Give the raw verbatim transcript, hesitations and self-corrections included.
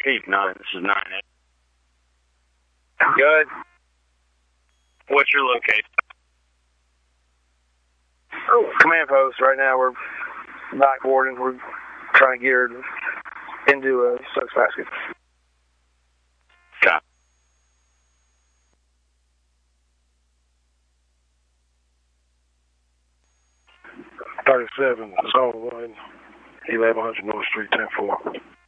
Keep nine. This is nine eight. Good. What's your location? Oh, command post. Right now we're backboarding. We're trying to gear into a sucks basket. Copy. thirty-seven, zone one, eleven hundred North Street, ten four.